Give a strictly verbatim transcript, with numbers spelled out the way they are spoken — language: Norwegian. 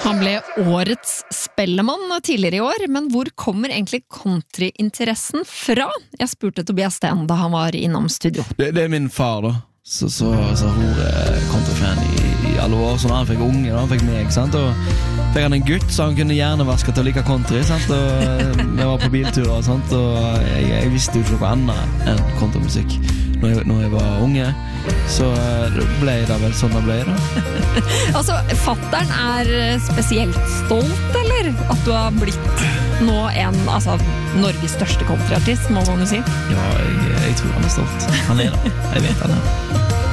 Han ble årets spellemann tidligere i år, men hvor kommer egentlig countryinteressen fra? Jeg spurte Tobias Sten da han var innom studio. Det, det er min far da, så, så, så hun er countryfan i, i alle år, så når han fikk unge, da han fikk meg, sant? Og fikk han en gutt, så han kunne gjerne vaske til å like country, sant? Og vi var på bilturer, sant? Og jeg, jeg visste jo ikke noe annet enn countrymusikk når jeg, når jeg var unge, så ble det vel sånn det ble da. Altså, fatteren er spesielt stolt, eller? At du har blitt nå en, altså, Norges største countryartist, må man jo si. Ja, jeg, jeg tror han er stolt. Han er det. Jeg vet han er.